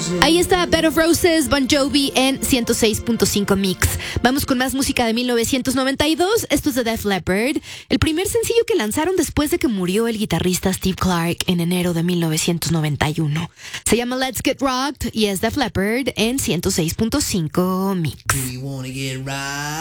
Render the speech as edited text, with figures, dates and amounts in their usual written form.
Ahí está Bed of Roses, Bon Jovi en 106.5 Mix. Vamos con más música de 1992. Esto es de Def Leppard, el primer sencillo que lanzaron después de que murió el guitarrista Steve Clark en enero de 1991. Se llama Let's Get Rocked y es Def Leppard en 106.5 Mix.